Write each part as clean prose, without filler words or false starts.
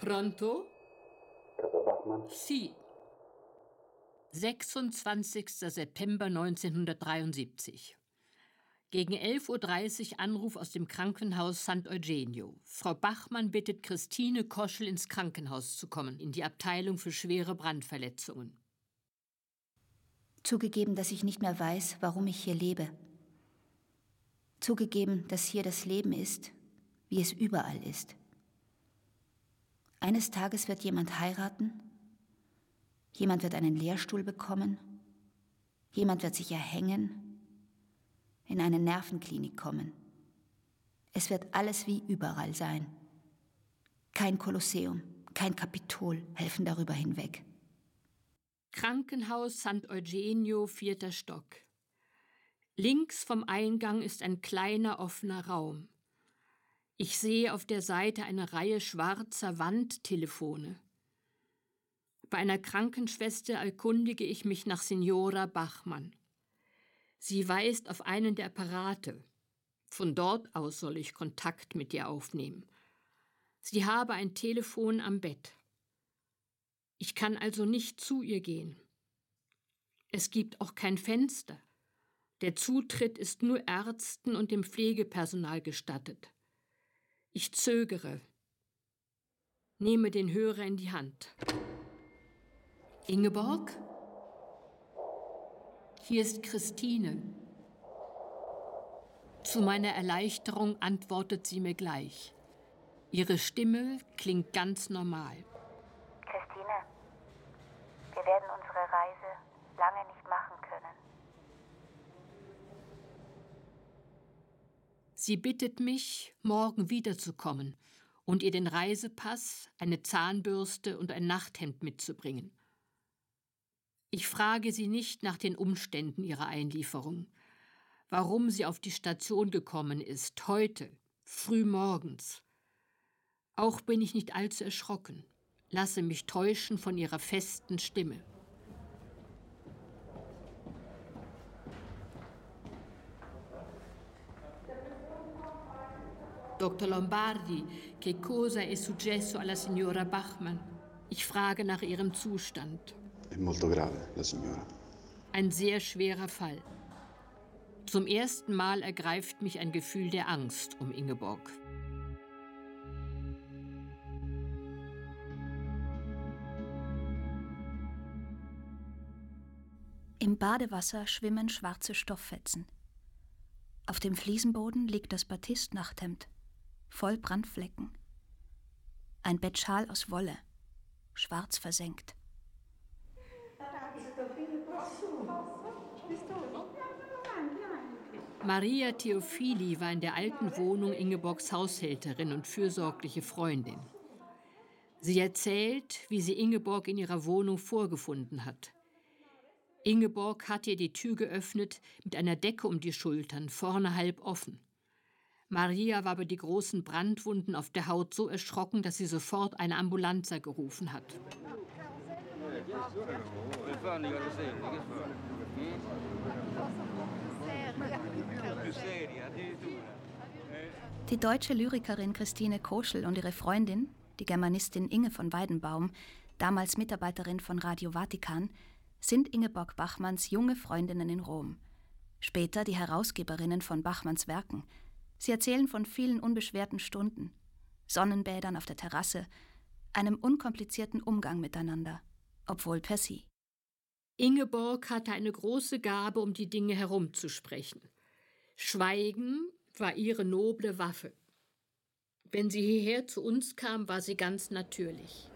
Pronto? Dr. Bachmann? Sì. 26. September 1973. Gegen 11:30 Uhr Anruf aus dem Krankenhaus Sant'Eugenio. Frau Bachmann bittet Christine Koschel ins Krankenhaus zu kommen, in die Abteilung für schwere Brandverletzungen. Zugegeben, dass ich nicht mehr weiß, warum ich hier lebe. Zugegeben, dass hier das Leben ist, wie es überall ist. Eines Tages wird jemand heiraten, jemand wird einen Lehrstuhl bekommen, jemand wird sich erhängen, in eine Nervenklinik kommen. Es wird alles wie überall sein. Kein Kolosseum, kein Kapitol helfen darüber hinweg. Krankenhaus Sant'Eugenio, 4. Stock. Links vom Eingang ist ein kleiner offener Raum. Ich sehe auf der Seite eine Reihe schwarzer Wandtelefone. Bei einer Krankenschwester erkundige ich mich nach Signora Bachmann. Sie weist auf einen der Apparate. Von dort aus soll ich Kontakt mit ihr aufnehmen. Sie habe ein Telefon am Bett. Ich kann also nicht zu ihr gehen. Es gibt auch kein Fenster. Der Zutritt ist nur Ärzten und dem Pflegepersonal gestattet. Ich zögere, nehme den Hörer in die Hand. Ingeborg? Hier ist Christine. Zu meiner Erleichterung antwortet sie mir gleich. Ihre Stimme klingt ganz normal. Christine, wir werden unsere Reise lange nicht machen können. Sie bittet mich, morgen wiederzukommen und ihr den Reisepass, eine Zahnbürste und ein Nachthemd mitzubringen. Ich frage sie nicht nach den Umständen ihrer Einlieferung, warum sie auf die Station gekommen ist, heute, früh morgens. Auch bin ich nicht allzu erschrocken, lasse mich täuschen von ihrer festen Stimme. Dr. Lombardi, che cosa è successo alla signora Bachmann? Ich frage nach ihrem Zustand. È molto grave, la signora. Ein sehr schwerer Fall. Zum ersten Mal ergreift mich ein Gefühl der Angst um Ingeborg. Im Badewasser schwimmen schwarze Stofffetzen. Auf dem Fliesenboden liegt das Batist-Nachthemd, voll Brandflecken. Ein Bettschal aus Wolle, schwarz versengt. Maria Theophili war in der alten Wohnung Ingeborgs Haushälterin und fürsorgliche Freundin. Sie erzählt, wie sie Ingeborg in ihrer Wohnung vorgefunden hat. Ingeborg hat ihr die Tür geöffnet, mit einer Decke um die Schultern, vorne halb offen. Maria war über die großen Brandwunden auf der Haut so erschrocken, dass sie sofort eine Ambulanza gerufen hat. Die deutsche Lyrikerin Christine Koschel und ihre Freundin, die Germanistin Inge von Weidenbaum, damals Mitarbeiterin von Radio Vatikan, sind Ingeborg Bachmanns junge Freundinnen in Rom. Später die Herausgeberinnen von Bachmanns Werken. Sie erzählen von vielen unbeschwerten Stunden, Sonnenbädern auf der Terrasse, einem unkomplizierten Umgang miteinander, obwohl per Sie. Ingeborg hatte eine große Gabe, um die Dinge herumzusprechen. Schweigen war ihre noble Waffe. Wenn sie hierher zu uns kam, war sie ganz natürlich.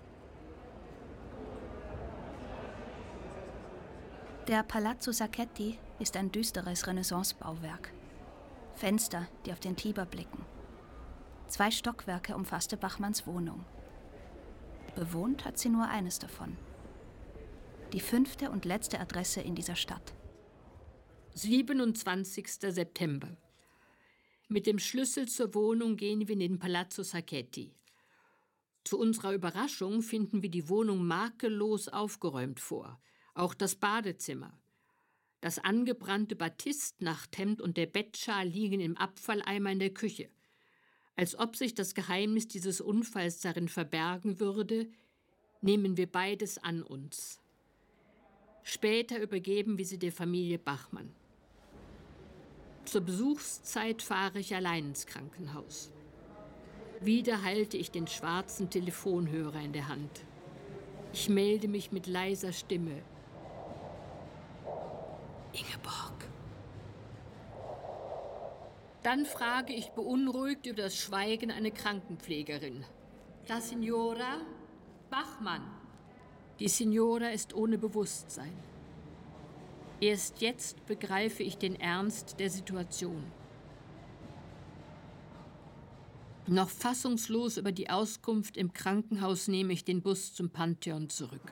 Der Palazzo Sacchetti ist ein düsteres Renaissance-Bauwerk. Fenster, die auf den Tiber blicken. 2 Stockwerke umfasste Bachmanns Wohnung. Bewohnt hat sie nur eines davon. Die 5. und letzte Adresse in dieser Stadt. 27. September. Mit dem Schlüssel zur Wohnung gehen wir in den Palazzo Sacchetti. Zu unserer Überraschung finden wir die Wohnung makellos aufgeräumt vor. Auch das Badezimmer. Das angebrannte Batist-Nachthemd und der Bettschal liegen im Abfalleimer in der Küche. Als ob sich das Geheimnis dieses Unfalls darin verbergen würde, nehmen wir beides an uns. Später übergeben wir sie der Familie Bachmann. Zur Besuchszeit fahre ich allein ins Krankenhaus. Wieder halte ich den schwarzen Telefonhörer in der Hand. Ich melde mich mit leiser Stimme. Ingeborg. Dann frage ich beunruhigt über das Schweigen eine Krankenpflegerin. La Signora Bachmann. Die Signora ist ohne Bewusstsein. Erst jetzt begreife ich den Ernst der Situation. Noch fassungslos über die Auskunft im Krankenhaus nehme ich den Bus zum Pantheon zurück.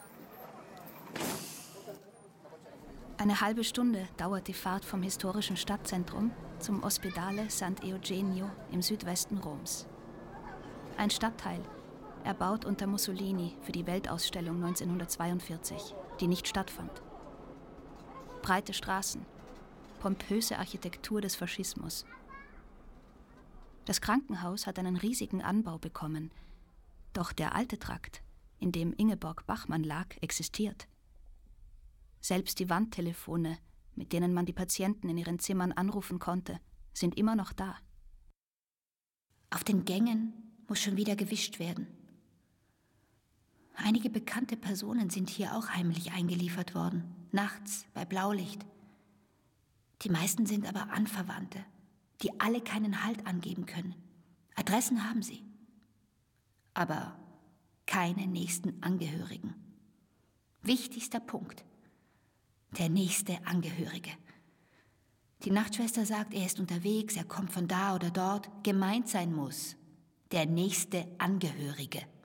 Eine halbe Stunde dauert die Fahrt vom historischen Stadtzentrum zum Ospedale Sant'Eugenio im Südwesten Roms. Ein Stadtteil, erbaut unter Mussolini für die Weltausstellung 1942, die nicht stattfand. Breite Straßen, pompöse Architektur des Faschismus. Das Krankenhaus hat einen riesigen Anbau bekommen, doch der alte Trakt, in dem Ingeborg Bachmann lag, existiert. Selbst die Wandtelefone, mit denen man die Patienten in ihren Zimmern anrufen konnte, sind immer noch da. Auf den Gängen muss schon wieder gewischt werden. Einige bekannte Personen sind hier auch heimlich eingeliefert worden, nachts bei Blaulicht. Die meisten sind aber Anverwandte, die alle keinen Halt angeben können. Adressen haben sie, aber keine nächsten Angehörigen. Wichtigster Punkt: der nächste Angehörige. Die Nachtschwester sagt, er ist unterwegs, er kommt von da oder dort. Gemeint sein muss der nächste Angehörige.